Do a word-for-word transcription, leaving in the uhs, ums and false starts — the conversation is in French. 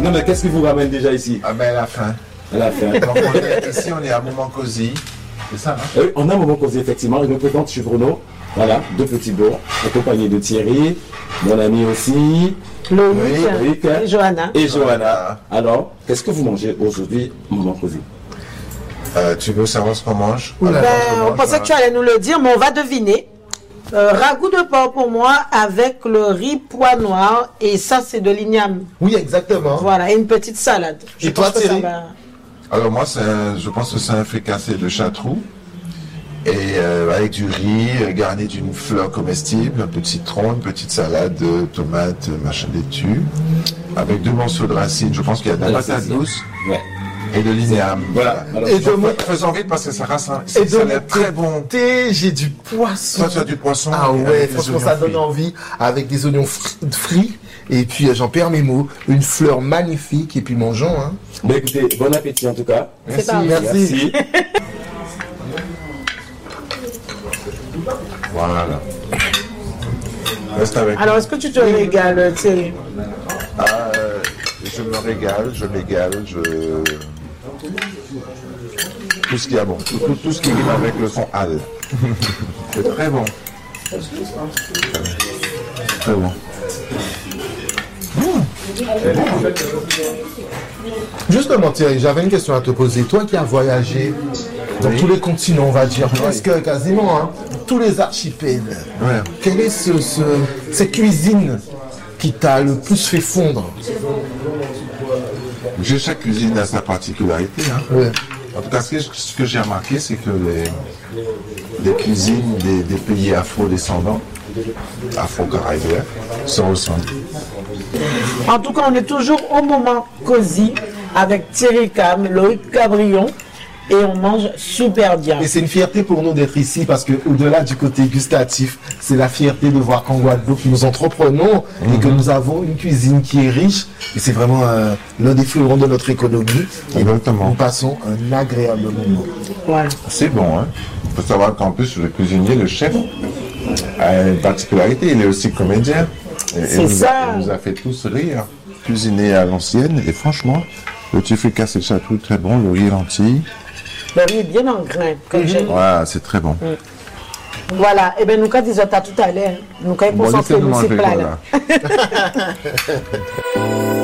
Non, mais qu'est-ce qui vous ramène déjà ici? Ah ben la fin. La fin. Donc on est, ici, on est à Moment Cosy. C'est ça, hein? Oui, on a un moment causé, effectivement. Je me présente, je suis Bruno. Voilà, deux petits bourgs, accompagné de Thierry, mon ami aussi. Loïc, Loïc et Johanna. Et Johanna. Alors, qu'est-ce que vous mangez aujourd'hui, moment causé? Euh, tu veux savoir ce qu'on mange? Ben, on pensait que tu allais nous le dire, mais on va deviner. Euh, ragoût de porc pour moi avec le riz pois noir et ça c'est de l'igname. Oui, exactement. Voilà, et une petite salade. Je Et toi, pense que ça Thierry? va- Alors moi, c'est un- je pense que c'est un fricassé de chartreux. Et euh, avec du riz euh, garni d'une fleur comestible, un peu de citron, une petite salade, de tomates, machin laitue, avec deux morceaux de racines. Je pense qu'il y a de la Alors, patate c'est ça. douce Ouais. et de l'igname. Voilà. Alors, Et de mon Faisons vite parce que ça reste un- et ça de a l'air mon très bon. côté, j'ai du poisson. Toi, tu as du poisson. Ah avec ouais, des franchement, oignons ça donne frits. envie avec des oignons fri- frits. Et puis, euh, j'en perds mes mots. Une fleur magnifique. Et puis, mangeons. Hein. ben, écoutez, bon appétit en tout cas. C'est parti. Merci. Voilà. Reste avec Alors, est-ce que tu te régales, Thierry? Ah, euh, je me régale, je m'égale, je... Tout ce qu'il y a bon, tout, tout, tout ce qui rime avec le son al. C'est très bon. Très bon. Justement, Thierry, j'avais une question à te poser. Toi qui as voyagé dans Oui. tous les continents, on va dire, presque quasiment, hein, tous les archipels, Ouais. quelle est ce, ce- cette cuisine qui t'a le plus fait fondre? J'ai- Chaque cuisine a sa particularité. Hein. Ouais. En tout cas, ce que, ce que j'ai remarqué, c'est que les, les cuisines des, des pays afro-descendants, afro-caribéens, se ressemblent. En tout cas, on est toujours au moment cosy avec Thierry Cam, Loïc Cabrion et on mange super bien. Et c'est une fierté pour nous d'être ici parce que au-delà du côté gustatif, c'est la fierté de voir qu'en Guadeloupe, nous entreprenons et que nous avons une cuisine qui est riche. Et c'est vraiment euh, l'un des fleurons de notre économie. Et Exactement. nous passons un agréable moment. Voilà. C'est bon, hein. Il faut savoir qu'en plus, le cuisinier, le chef, a une particularité. Il est aussi comédien. Et- et C'est nous a- ça. il nous a fait tous rire. Cuisiner à l'ancienne. Et franchement, le petit fricassé de chartreux, très bon. Le riz lentilles. Le riz est bien en grain, comme j'aime. Ouais, c'est très bon. Voilà. Et bien, nous, quand ils ont à tout à l'heure, nous, quand ils Bon, concentrent, laissez-nous nous, c'est manger, plat, voilà. là.